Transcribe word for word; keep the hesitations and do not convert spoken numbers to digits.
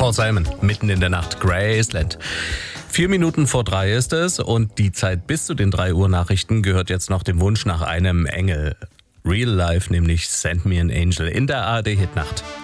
Paul Simon, mitten in der Nacht, Graceland. Vier Minuten vor drei ist es und die Zeit bis zu den drei Uhr Nachrichten gehört jetzt noch dem Wunsch nach einem Engel. Real Life, nämlich Send Me an Angel in der A R D Hitnacht.